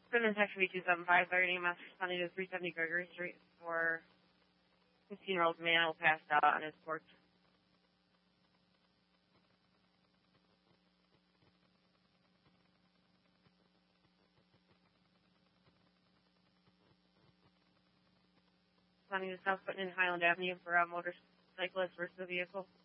Goodman Tech should be 275, 30 EMS responding to 370 Gregory Street for 15-year-old male passed out on his porch. Responding to South Putnam Highland Avenue for a motorcyclist versus a vehicle.